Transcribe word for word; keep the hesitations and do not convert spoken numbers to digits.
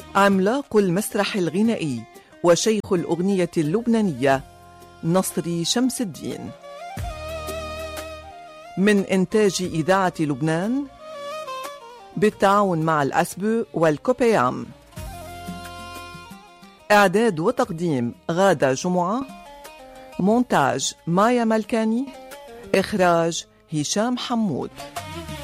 عملاق المسرح الغنائي وشيخ الأغنية اللبنانية نصري شمس الدين، من إنتاج إذاعة لبنان بالتعاون مع الأسبو والكوبيام. إعداد وتقديم غادة جمعة، مونتاج مايا ملكاني، إخراج هشام حمود.